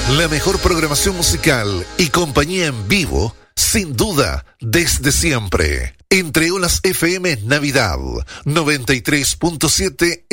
La mejor programación musical y compañía en vivo, sin duda, desde siempre. Entre Olas FM Navidad 93.7